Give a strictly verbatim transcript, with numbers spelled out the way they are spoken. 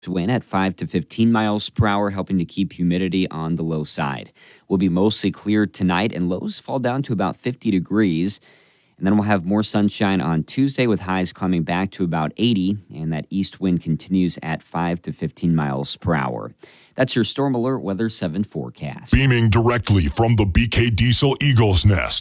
Wind at five to fifteen miles per hour, helping to keep humidity on the low side. Will be mostly clear tonight, and lows fall down to about fifty degrees. And then we'll have more sunshine on Tuesday with highs climbing back to about eighty, and that east wind continues at five to fifteen miles per hour. That's your Storm Alert Weather seven forecast. Beaming directly from the B K Diesel Eagles Nest.